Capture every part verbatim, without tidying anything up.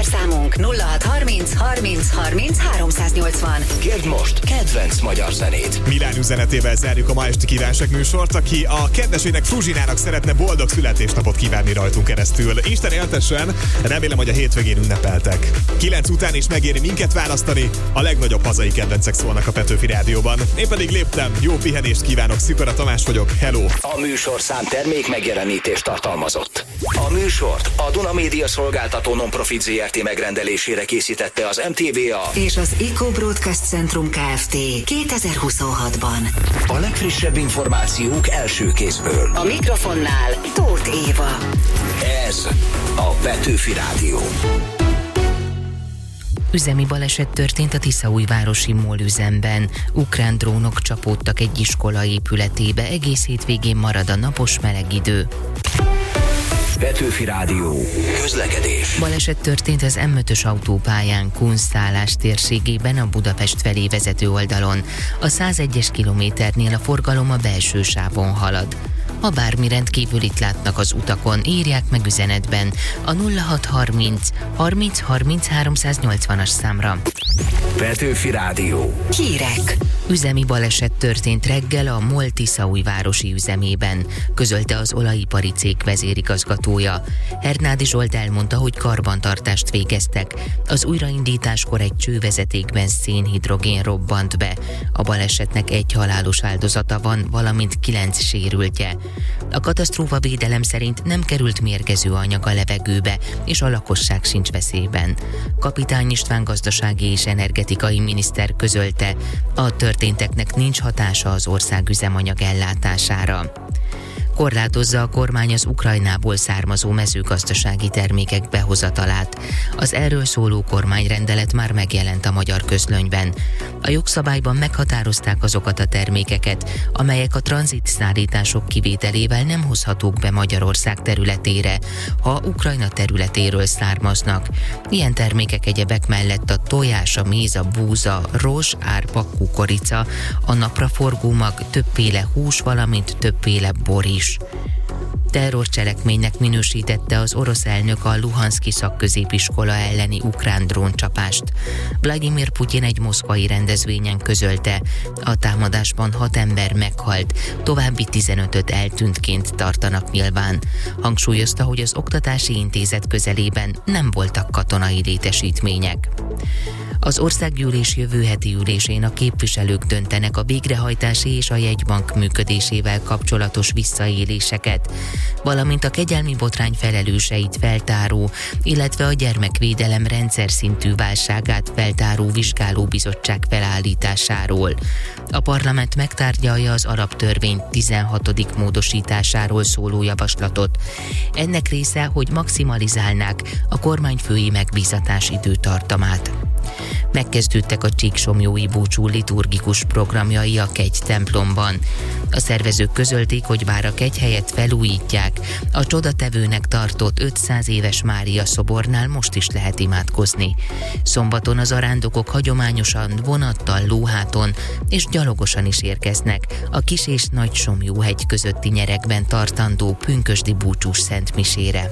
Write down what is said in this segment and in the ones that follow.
Telefonszámunk nulla hat harminc harminc harminc háromszáznyolcvan. Kérd most kedvenc magyar zenét. Milán üzenetével zárjuk a ma esti kívánság műsort, aki a kedvesének Fruzsinának szeretne boldog születésnapot kívánni rajtunk keresztül. Isten éltessen, remélem, hogy a hétvégén ünnepeltek. Kilenc után is megéri minket választani, a legnagyobb hazai kedvencek szólnak a Petőfi Rádióban. Én pedig léptem, jó pihenést kívánok, Szikora Tamás vagyok, hello! A műsorszám termék megjelenítést tartalmazott. A műsort a Duna Média Szolgáltató Non-Profit zé er té megrendelésére készítette az em té vé á és az Eco Broadcast Centrum Kft. kétezer-huszonhatban. A legfrissebb információk első kézből. A mikrofonnál Tóth Éva. Ez a Petőfi Rádió. Üzemi baleset történt a Tiszaújvárosi MOL üzemben. Ukrán drónok csapódtak egy iskola épületébe, egész hétvégén marad a napos meleg idő. Petőfi Rádió. Közlekedés. Baleset történt az em ötös autópályán Kunsztállás térségében a Budapest felé vezető oldalon. A százegyes kilométernél a forgalom a belső sávon halad. Ha bármi rendkívülit látnak az utakon, írják meg üzenetben a nulla hat harminc harminc harminc háromszáznyolcvanas számra. Petőfi Rádió. Hírek. Üzemi baleset történt reggel a MOL Tiszaújvárosi üzemében, közölte az olajipari cég vezérigazgatója. Hernádi Zsolt elmondta, hogy karbantartást végeztek. Az újraindításkor egy csővezetékben szénhidrogén robbant be. A balesetnek egy halálos áldozata van, valamint kilenc sérültje. A katasztrófavédelem szerint nem került mérgező anyag a levegőbe, és a lakosság sincs veszélyben. Kapitány István gazdasági és energetikai miniszter közölte, a történteknek nincs hatása az ország üzemanyag ellátására. Korlátozza a kormány az Ukrajnából származó mezőgazdasági termékek behozatalát. Az erről szóló kormányrendelet már megjelent a magyar közlönyben. A jogszabályban meghatározták azokat a termékeket, amelyek a tranzitszállítások kivételével nem hozhatók be Magyarország területére, ha Ukrajna területéről származnak. Ilyen termékek egyebek mellett a tojás, a méz, a búza, rozs, árpa, kukorica, a napraforgó mag, többféle hús, valamint többféle bor is. Terrorcselekménynek minősítette az orosz elnök a Luhanszki szakközépiskola elleni ukrán dróncsapást. Vladimir Putyin egy moszkvai rendezvényen közölte, a támadásban hat ember meghalt, további tizenötöt eltűntként tartanak nyilván. Hangsúlyozta, hogy az oktatási intézet közelében nem voltak katonai létesítmények. Az országgyűlés jövő heti ülésén a képviselők döntenek a végrehajtási és a jegybank működésével kapcsolatos visszaéléseket, valamint a kegyelmi botrány felelőseit feltáró, illetve a gyermekvédelem rendszer szintű válságát feltáró vizsgálóbizottság felállításáról. A parlament megtárgyalja az alaptörvény tizenhatodik módosításáról szóló javaslatot. Ennek része, hogy maximalizálnák a kormányfői megbízatás időtartamát. Megkezdődtek a Csíksomlyói búcsú liturgikus programjai a Kegy templomban. A szervezők közölték, hogy bár a Kegy helyet felújítják, a csodatevőnek tartott ötszáz éves Mária szobornál most is lehet imádkozni. Szombaton az arándokok hagyományosan vonattal, lóháton és gyalogosan is érkeznek a Kis- és Nagy-Somlyóhegy közötti nyeregben tartandó pünkösdi búcsús szentmisére.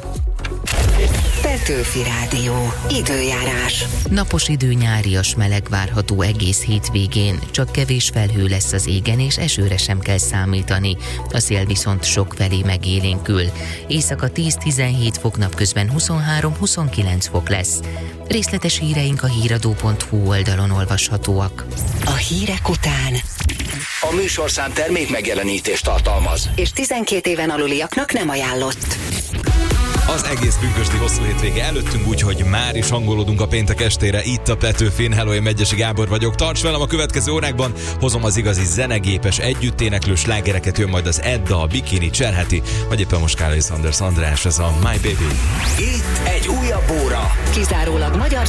Petőfi Rádió. Időjárás. Napos idő, nyárias meleg várható egész hétvégén, csak kevés felhő lesz az égen, és esőre sem kell számítani. A szél viszont sokfelé megélénkül. Éjszaka tíz-tizenhét fok, napközben huszonhárom-huszonkilenc fok lesz. Részletes híreink a híradó pont hu oldalon olvashatóak. A hírek után A műsorszám termék megjelenítést tartalmaz, és tizenkét éven aluliaknak nem ajánlott. Az egész pünkösdi hosszú hétvége előttünk, úgyhogy már is hangolódunk a péntek estére itt a Petőfin. Hello, én Megyesi Gábor vagyok. Tarts velem a következő órákban, hozom az igazi zenegépes, együtténeklő slágereket, jön majd az Edda, a Bikini, Cserheti, vagy éppen most Kálai Sanders András, ez a My Baby. itt egy újabb óra. Kizárólag magyar